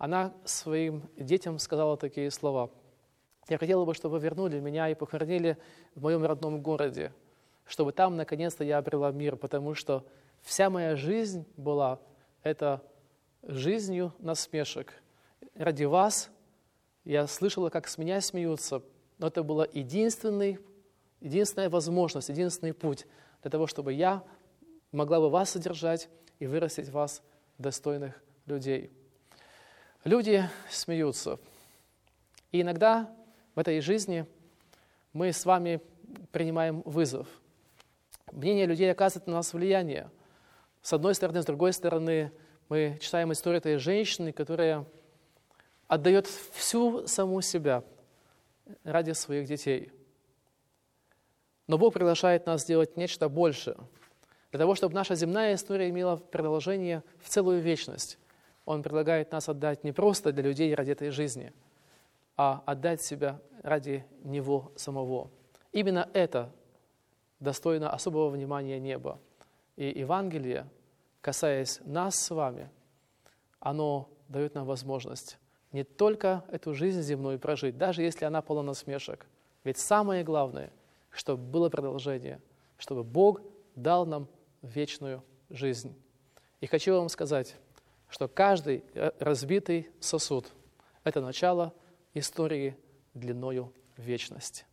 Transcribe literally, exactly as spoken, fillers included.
она своим детям сказала такие слова: «Я хотела бы, чтобы вы вернули меня и похоронили в моем родном городе, чтобы там, наконец-то, я обрела мир, потому что вся моя жизнь была это жизнью насмешек. Ради вас я слышала, как с меня смеются, но это была единственный, единственная возможность, единственный путь для того, чтобы я могла бы вас содержать и вырастить вас в достойных людей». Люди смеются. И иногда в этой жизни мы с вами принимаем вызов. Мнение людей оказывает на нас влияние. С одной стороны, с другой стороны, мы читаем историю этой женщины, которая отдает всю саму себя ради своих детей. Но Бог приглашает нас сделать нечто большее. Для того, чтобы наша земная история имела продолжение в целую вечность, Он предлагает нас отдать не просто для людей ради этой жизни, а отдать себя ради Него самого. Именно это достойно особого внимания неба. И Евангелие, касаясь нас с вами, оно дает нам возможность не только эту жизнь земную прожить, даже если она полна насмешек. Ведь самое главное, чтобы было продолжение, чтобы Бог дал нам вечную жизнь. И хочу вам сказать, что каждый разбитый сосуд – это начало истории длиною в вечность.